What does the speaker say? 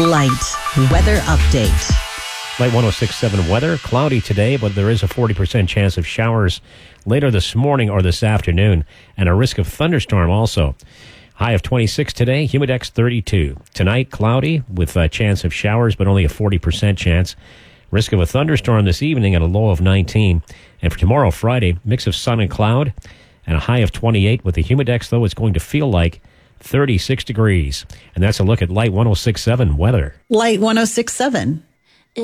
Light weather update. Light 106.7 weather. Cloudy today, but there is a 40% chance of showers later this morning or this afternoon, and a risk of thunderstorm also. High of 26 today, humidex 32. Tonight, cloudy with a chance of showers, but only a 40% chance. Risk of a thunderstorm this evening at a low of 19. And for tomorrow, Friday, mix of sun and cloud, and a high of 28. With the humidex, though, it's going to feel like 36 degrees. And that's a look at Light 106.7 weather. Light 106.7.